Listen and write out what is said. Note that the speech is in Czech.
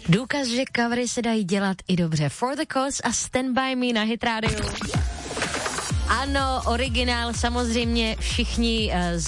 Důkaz, že covery se dají dělat i dobře. For the Cause a Stand By Me na Hit Radio. Ano, originál samozřejmě všichni